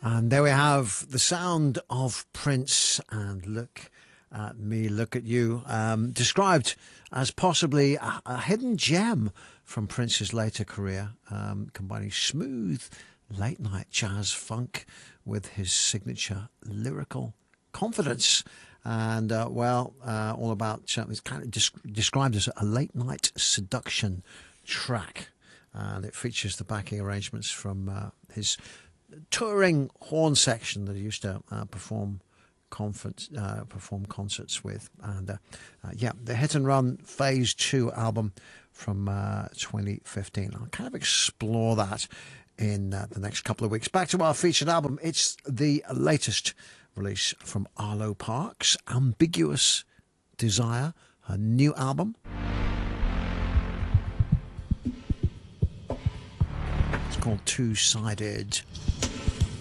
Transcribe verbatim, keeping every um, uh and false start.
And there we have the sound of Prince and Look at Me, Look at You, um, described as possibly a, a hidden gem from Prince's later career, um, combining smooth late night jazz funk with his signature lyrical confidence. And uh, well, uh, all about uh, it's kind of desc- described as a late night seduction track, and it features the backing arrangements from uh, his touring horn section that he used to uh, perform conference, uh, perform concerts with. And uh, uh, yeah, the Hit and Run Phase Two album from uh, twenty fifteen. I'll kind of explore that in uh, the next couple of weeks. Back to our featured album. It's the latest release from Arlo Parks, Ambiguous Desire, her new album. It's called Two Sided.